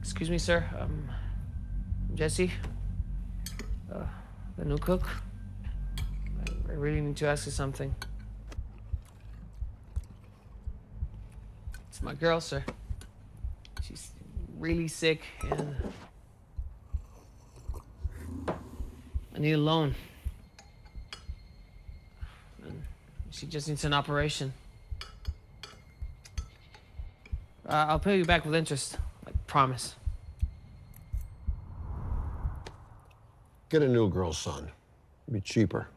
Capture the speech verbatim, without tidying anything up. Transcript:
Excuse me, sir. Um, Jesse, uh, the new cook. I, I really need to ask you something. It's my girl, sir. She's really sick, and I need a loan. And she just needs an operation. Uh, I'll pay you back with interest, I promise. Get a new girl, son. It'll be cheaper.